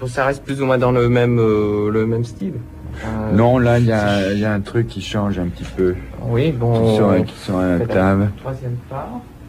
ça reste plus ou moins dans le même style. Non, là, il y a un truc qui change un petit peu. Oui, bon. Qui sont à la table. Troisième part.